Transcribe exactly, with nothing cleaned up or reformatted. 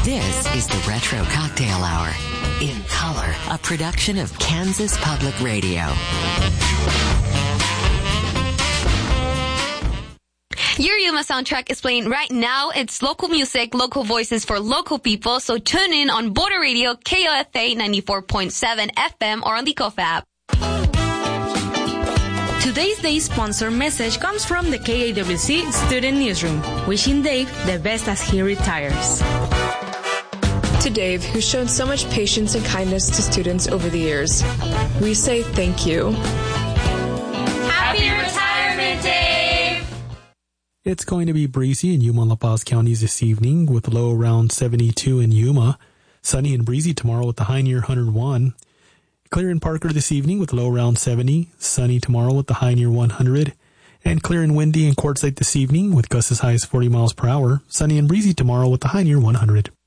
This is the Retro Cocktail Hour. In Color, a production of Kansas Public Radio. Your Yuma soundtrack is playing right now. It's local music, local voices for local people. So tune in on Border Radio, K O F A ninety-four point seven F M, or on the Kofa app. Today's day sponsor message comes from the K A W C Student Newsroom, wishing Dave the best as he retires. To Dave, who's shown so much patience and kindness to students over the years, we say thank you. Happy retirement, Dave! It's going to be breezy in Yuma and La Paz counties this evening with a low around seventy-two in Yuma. Sunny and breezy tomorrow with the high near one hundred one. Clear in Parker this evening with a low around seventy. Sunny tomorrow with the high near one hundred. And clear and windy in Quartzsite this evening with gusts as high as forty miles per hour. Sunny and breezy tomorrow with the high near one hundred.